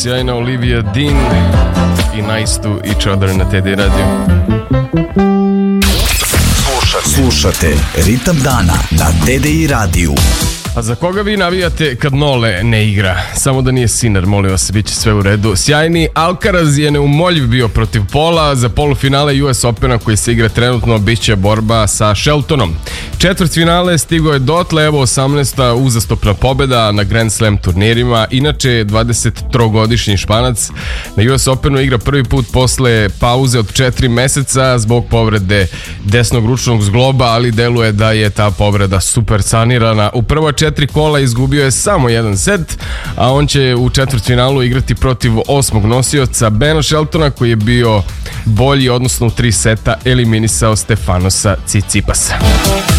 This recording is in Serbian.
sjajna Olivia Dean i Nice to Each Other na TDI Radio. Slušate Ritam dana na TDI Radio. A za koga vi navijate kad Nole ne igra? Samo da nije Sinner, molim vas, bit će sve u redu. Sjajni Alcaraz je neumoljiv bio protiv Pola. Za polufinale US Opena koji se igra trenutno bit će borba sa Sheltonom. Četvrtfinale stigao je dotle, evo 18. uzastopna pobjeda na Grand Slam turnirima. Inače 23-godišnji Španac na US Openu igra prvi put posle pauze od 4 meseca zbog povrede desnog ručnog zgloba, ali deluje da je ta povreda super sanirana. U prva 4 kola izgubio je samo jedan set, a on će u četvrtfinalu igrati protiv 8. nosioca Bena Sheltona koji je bio bolji, odnosno u 3 seta eliminisao Stefanosa Tsitsipasa.